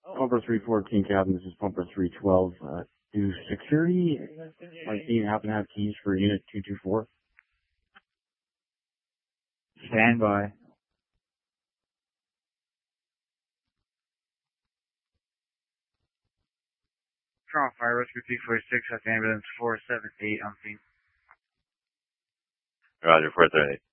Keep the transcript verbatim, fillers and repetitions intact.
Pumper three fourteen, Captain. This is Pumper three twelve. Uh, do security, like, do you happen to have keys for Unit two two four? Stand by. Strong Fire Rescue P forty-six, that's ambulance four seven eight on scene. Roger, four seven eight.